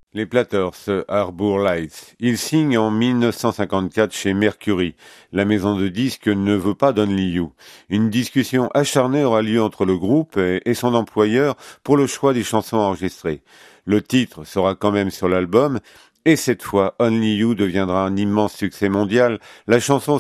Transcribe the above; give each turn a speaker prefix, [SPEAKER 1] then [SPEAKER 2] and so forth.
[SPEAKER 1] Les Platters, Harbour Lights. Ils signent en 1954 chez Mercury. La maison de disques ne veut pas d'Only You. Une discussion acharnée aura lieu entre le groupe et son employeur pour le choix des chansons enregistrées. Le titre sera quand même sur l'album et cette fois, Only You deviendra un immense succès mondial. La chanson